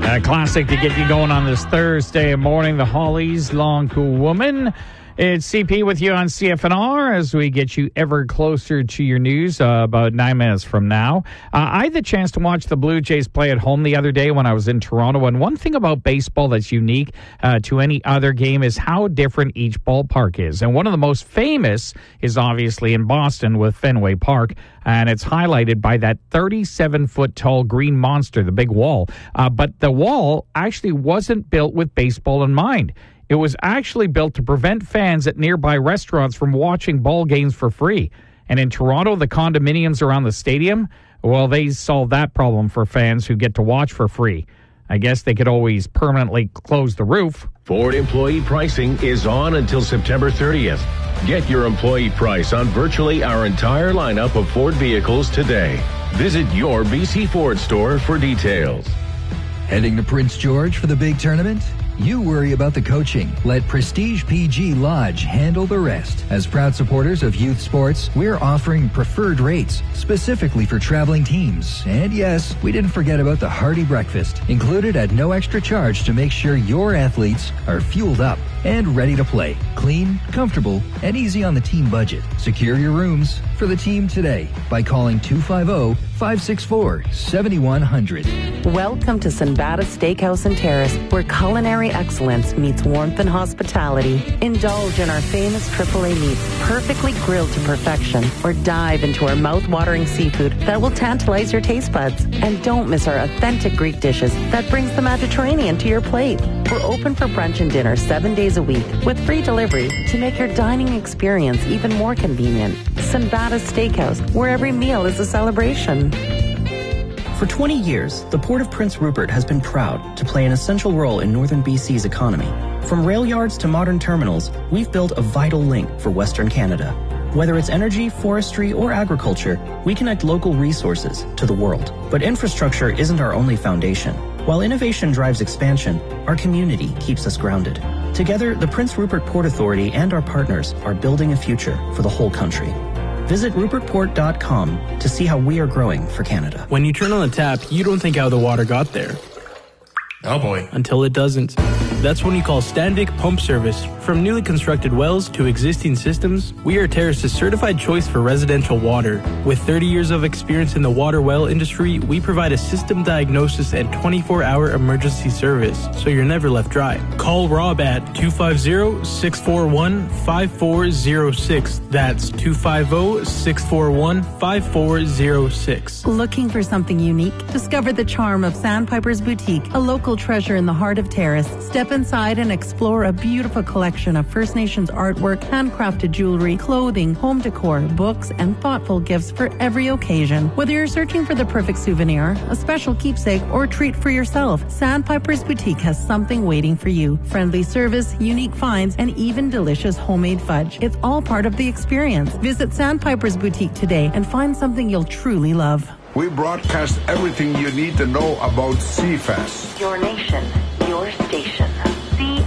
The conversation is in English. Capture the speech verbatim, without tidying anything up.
A classic to get you going on this Thursday morning. The Hollies, Long Cool Woman. It's C P with you on C F N R as we get you ever closer to your news uh, about nine minutes from now. Uh, I had the chance to watch the Blue Jays play at home the other day when I was in Toronto. And one thing about baseball that's unique uh, to any other game is how different each ballpark is. And one of the most famous is obviously in Boston with Fenway Park. And it's highlighted by that thirty-seven foot tall green monster, the big wall. Uh, but the wall actually wasn't built with baseball in mind. It was actually built to prevent fans at nearby restaurants from watching ball games for free. And in Toronto, the condominiums around the stadium, well, they solved that problem for fans who get to watch for free. I guess they could always permanently close the roof. Ford employee pricing is on until September thirtieth. Get your employee price on virtually our entire lineup of Ford vehicles today. Visit your B C Ford store for details. Heading to Prince George for the big tournament? You worry about the coaching. Let Prestige P G Lodge handle the rest. As proud supporters of youth sports, we're offering preferred rates specifically for traveling teams. And yes, we didn't forget about the hearty breakfast, included at no extra charge to make sure your athletes are fueled up and ready to play. Clean, comfortable, and easy on the team budget. Secure your rooms for the team today by calling two five zero, five six four, seven one zero zero. Welcome to Sinbada Steakhouse and Terrace, where culinary excellence meets warmth and hospitality. Indulge in our famous triple A meats, perfectly grilled to perfection, or dive into our mouth-watering seafood that will tantalize your taste buds. And don't miss our authentic Greek dishes that brings the Mediterranean to your plate. We're open for brunch and dinner seven days a week with free delivery to make your dining experience even more convenient. Sinbada Steakhouse, where every meal is a celebration. For twenty years, the Port of Prince Rupert has been proud to play an essential role in northern B C's economy. From rail yards to modern terminals, we've built a vital link for Western Canada. Whether it's energy, forestry, or agriculture, we connect local resources to the world. But infrastructure isn't our only foundation. While innovation drives expansion, our community keeps us grounded. Together, the Prince Rupert Port Authority and our partners are building a future for the whole country. Visit rupert port dot com to see how we are growing for Canada. When you turn on the tap, you don't think how the water got there. Oh boy. Until it doesn't. That's when you call Standvik Pump Service. From newly constructed wells to existing systems, we are Terrace's certified choice for residential water. With thirty years of experience in the water well industry, we provide a system diagnosis and twenty-four hour emergency service, so you're never left dry. Call Rob at two five zero, six four one, five four zero six. That's two five zero, six four one, five four zero six. Looking for something unique? Discover the charm of Sandpiper's Boutique, a local treasure in the heart of Terrace. Step inside and explore a beautiful collection of First Nations artwork, handcrafted jewelry, clothing, home decor, books, and thoughtful gifts for every occasion. Whether you're searching for the perfect souvenir, a special keepsake, or treat for yourself, Sandpiper's Boutique has something waiting for you. Friendly service, unique finds, and even delicious homemade fudge. It's all part of the experience. Visit Sandpiper's Boutique today and find something you'll truly love. We broadcast everything you need to know about C F A S. Your nation, your station.